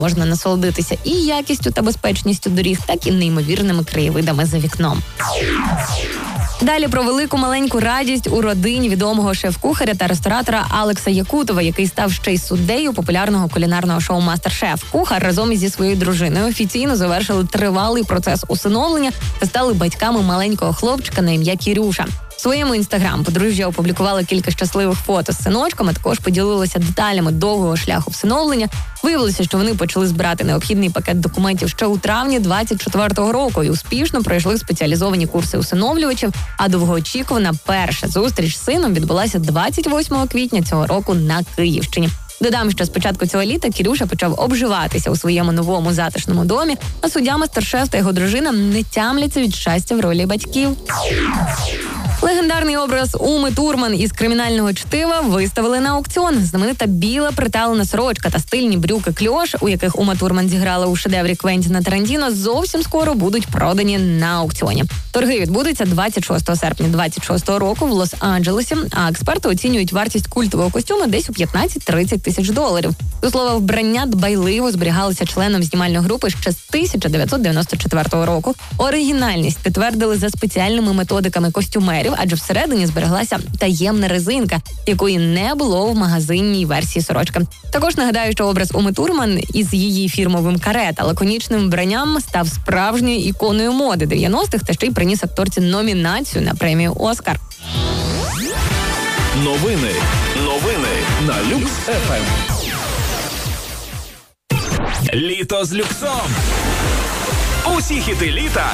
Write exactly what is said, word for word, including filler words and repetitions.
Можна насолодитися і якістю та безпечністю доріг, так і неймовірними краєвидами за вікном. Далі про велику маленьку радість у родині відомого шеф-кухаря та ресторатора Алекса Якутова, який став ще й суддею популярного кулінарного шоу «Мастер-шеф». Кухар разом із своєю дружиною офіційно завершили тривалий процес усиновлення та стали батьками маленького хлопчика на ім'я Кірюша. В своєму інстаграм подружжя опублікували кілька щасливих фото з синочком, а також поділилися деталями довгого шляху всиновлення. Виявилося, що вони почали збирати необхідний пакет документів ще у травні двадцять четвертого року і успішно пройшли спеціалізовані курси усиновлювачів, а довгоочікувана перша зустріч з сином відбулася двадцять восьмого квітня цього року на Київщині. Додам, що з початку цього літа Кірюша почав обживатися у своєму новому затишному домі, а суддя «Мастер-шеф» та його дружина не тямляться від щастя в ролі батьків. Легендарний образ Уми Турман із кримінального чтива виставили на аукціон. Знаменита біла приталена сорочка та стильні брюки кльош, у яких Ума Турман зіграла у шедеврі Квентіна Тарантіно, зовсім скоро будуть продані на аукціоні. Торги відбудуться двадцять шостого серпня двадцять шостого року в Лос-Анджелесі, а експерти оцінюють вартість культового костюму десь у п'ятнадцять-тридцять тисяч доларів. До слова, вбрання дбайливо зберігалося членом знімальної групи ще з тисяча дев'ятсот дев'яносто четвертого року. Оригінальність підтвердили за спеціальними методиками костюмерів, адже всередині збереглася таємна резинка, якої не було в магазинній версії сорочки. Також нагадаю, що образ Уми Турман із її фірмовим каре та лаконічним вбранням став справжньою іконою моди дев'яностих та ще й приніс акторці номінацію на премію «Оскар». Новини. Новини на Люкс еф ем. Літо з люксом. Усі хіти літа